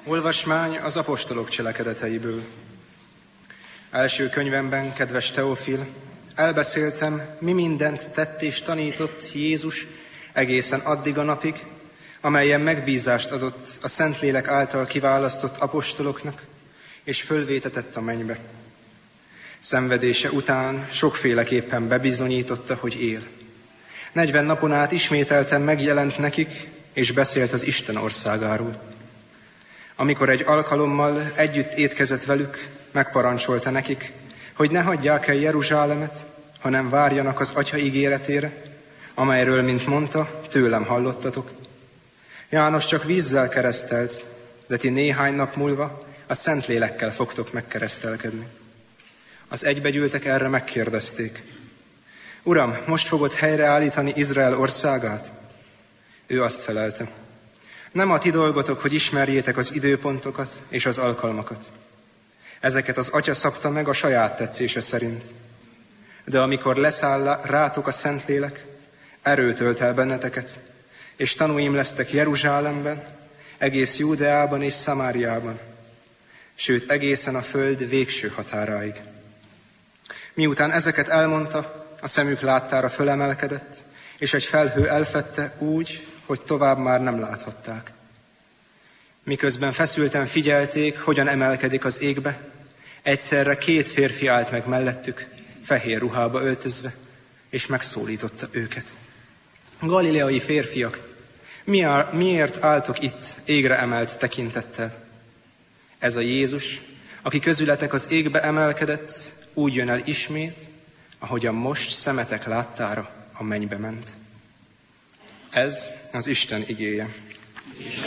Olvasmány az apostolok cselekedeteiből. Első könyvemben, kedves Teofil, elbeszéltem, mi mindent tett és tanított Jézus egészen addig a napig, amelyen megbízást adott a Szentlélek által kiválasztott apostoloknak, és fölvétetett a mennybe. Szenvedése után sokféleképpen bebizonyította, hogy él. 40 napon át ismételten megjelent nekik, és beszélt az Isten országáról. Amikor egy alkalommal együtt étkezett velük, megparancsolta nekik, hogy ne hagyják el Jeruzsálemet, hanem várjanak az Atya ígéretére, amelyről, mint mondta, tőlem hallottatok. János csak vízzel keresztelt, de ti néhány nap múlva a Szentlélekkel fogtok megkeresztelkedni. Az egybegyűltek erre megkérdezték: Uram, most fogod helyreállítani Izrael országát? Ő azt felelte: nem a ti dolgotok, hogy ismerjétek az időpontokat és az alkalmakat. Ezeket az Atya szabta meg a saját tetszése szerint. De amikor leszáll rátok a Szentlélek, erőt ölt el benneteket, és tanúim lesztek Jeruzsálemben, egész Júdeában és Szamáriában, sőt egészen a föld végső határáig. Miután ezeket elmondta, a szemük láttára fölemelkedett, és egy felhő elfedte úgy, hogy tovább már nem láthatták. Miközben feszülten figyelték, hogyan emelkedik az égbe, egyszerre 2 férfi állt meg mellettük, fehér ruhába öltözve, és megszólította őket. Galileai férfiak, miért álltok itt égre emelt tekintettel? Ez a Jézus, aki közületek az égbe emelkedett, úgy jön el ismét, ahogyan most szemetek láttára a mennybe ment. Ez az Isten igéje.